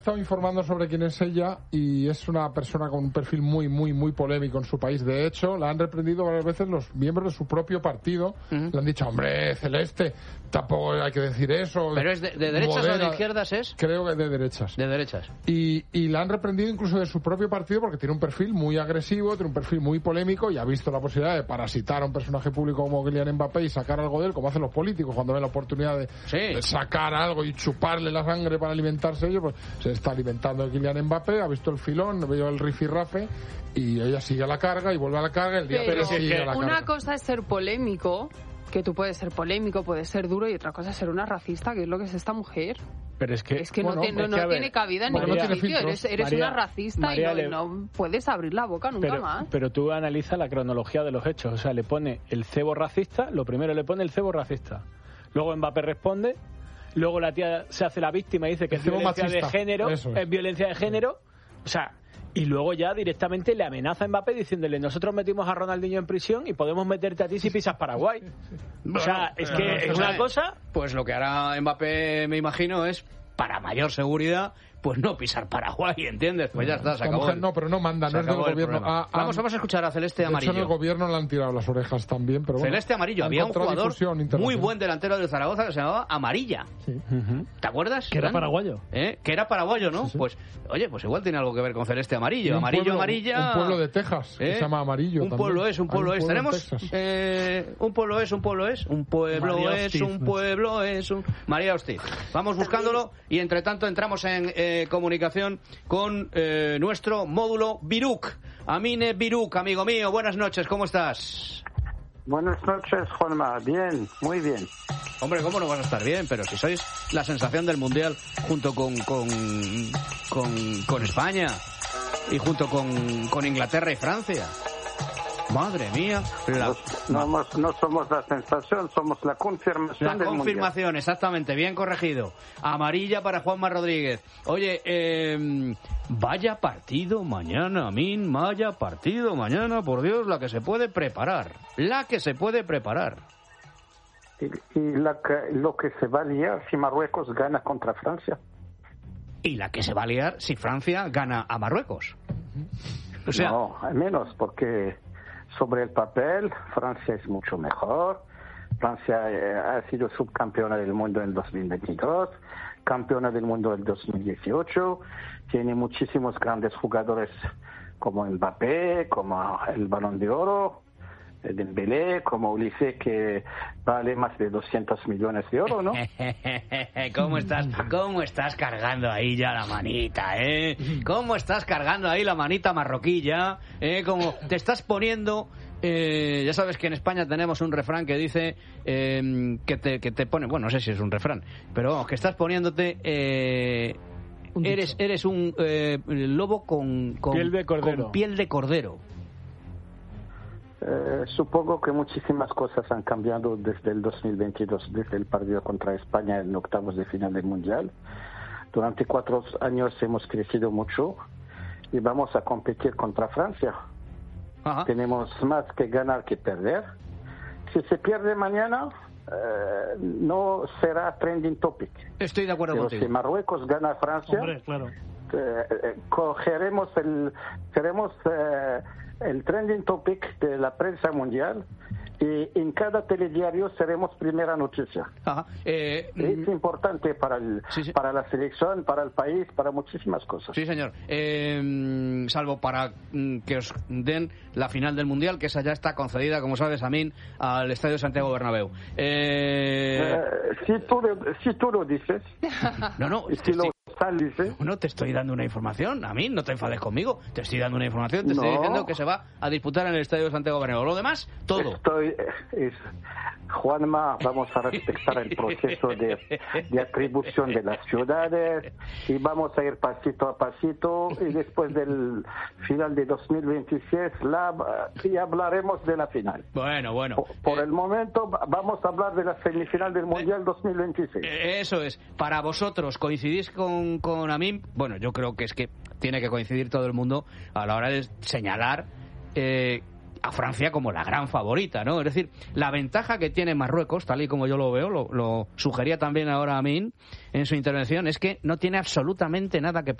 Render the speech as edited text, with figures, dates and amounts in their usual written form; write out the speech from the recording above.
He estado informando sobre quién es ella y es una persona con un perfil muy polémico en su país. De hecho, la han reprendido varias veces los miembros de su propio partido. Le han dicho, hombre, Celeste, tampoco hay que decir eso. ¿Pero es de derechas o de izquierdas es? Creo que de derechas. De derechas. Y la han reprendido incluso de su propio partido porque tiene un perfil muy agresivo, tiene un perfil muy polémico y ha visto la posibilidad de parasitar a un personaje público como Kylian Mbappé y sacar algo de él, como hacen los políticos cuando ven la oportunidad de sacar algo y chuparle la sangre para alimentarse ellos, pues se está alimentando de Kylian Mbappé, ha visto el filón, veo el rifirrafe y ella sigue a la carga y vuelve a la carga el día pero sigue a la carga. Una cosa es ser polémico, que tú puedes ser polémico, puedes ser duro, y otra cosa es ser una racista, que es lo que es esta mujer. Pero es que bueno, no tiene cabida en ningún sitio. Eres María, una racista y no puedes abrir la boca nunca más. Pero tú analiza la cronología de los hechos. O sea, le pone el cebo racista, lo primero le pone el cebo racista. Luego Mbappé responde, luego la tía se hace la víctima y dice que es violencia de género. Es violencia de género. O sea, y luego ya directamente le amenaza a Mbappé diciéndole, nosotros metimos a Ronaldinho en prisión y podemos meterte a ti si pisas Paraguay. O sea, es que es una cosa... Pues lo que hará Mbappé, me imagino, es, para mayor seguridad, pues no pisar Paraguay, ¿entiendes? Pues ya está, se acabó. Mujer, no, pero no manda, no es del gobierno. Vamos a escuchar a Celeste Amarillo. De hecho, en el gobierno le han tirado las orejas también, pero bueno. Celeste Amarillo, había un jugador muy buen delantero del Zaragoza que se llamaba Amarilla. Sí. ¿Te acuerdas? Que era paraguayo. Que era paraguayo, ¿no? Sí. Pues, oye, pues igual tiene algo que ver con Celeste Amarillo. Amarillo, Amarilla... Un pueblo de Texas, que se llama Amarillo. Un pueblo es. Tenemos... un pueblo es. María Hostiz. Vamos buscándolo y entre tanto entramos en comunicación con nuestro módulo Biruk. Amine Biruk, amigo mío, buenas noches, ¿cómo estás? Buenas noches, Juanma, bien, muy bien. Hombre, ¿cómo no vas a estar bien? Pero si sois la sensación del Mundial junto con España y junto con Inglaterra y Francia. Madre mía. No somos la sensación, somos la confirmación del confirmación, mundial. Exactamente, bien corregido. Amarilla para Juanma Rodríguez. Oye, vaya partido mañana, Amin, vaya partido mañana, por Dios, la que se puede preparar. Y lo que se va a liar si Marruecos gana contra Francia. Y la que se va a liar si Francia gana a Marruecos. O sea, no, al menos, porque... Sobre el papel, Francia es mucho mejor. Francia ha sido subcampeona del mundo en 2022, campeona del mundo en 2018. Tiene muchísimos grandes jugadores como Mbappé, como el Balón de Oro, Dembélé, como Ulises, que vale más de 200 millones de euros, ¿no? ¿Cómo estás cargando ahí ya la manita, ¿Cómo estás cargando ahí la manita marroquilla? Como te estás poniendo... ya sabes que en España tenemos un refrán que dice que te pone... Bueno, no sé si es un refrán, pero vamos, que estás poniéndote... eres un lobo con piel de cordero. Supongo que muchísimas cosas han cambiado desde el 2022, desde el partido contra España en octavos de final del Mundial. Durante 4 años hemos crecido mucho y vamos a competir contra Francia. Ajá. Tenemos más que ganar que perder. Si se pierde mañana, no será trending topic. Estoy de acuerdo contigo. Si Marruecos gana a Francia, hombre, claro. seremos el trending topic de la prensa mundial y en cada telediario seremos primera noticia. Ajá. Es importante para la selección, para el país, para muchísimas cosas. Sí, señor. Salvo para que os den la final del Mundial, que esa ya está concedida, como sabes, Amin, al Estadio Santiago Bernabéu. Si tú lo dices. No. No te estoy dando una información, Amin, no te enfades conmigo. Te estoy dando una información, te estoy diciendo que se va a disputar en el Estadio Santiago Bernabéu. Lo demás, todo. Juanma, vamos a respetar el proceso de atribución de las ciudades y vamos a ir pasito a pasito y después del final de 2026 y hablaremos de la final. Bueno. Por el momento vamos a hablar de la semifinal del Mundial 2026. Eso es. Para vosotros, ¿coincidís con Amin? Bueno, yo creo que es que tiene que coincidir todo el mundo a la hora de señalar a Francia como la gran favorita, ¿no? Es decir, la ventaja que tiene Marruecos, tal y como yo lo veo, lo sugería también ahora Amin en su intervención, es que no tiene absolutamente nada que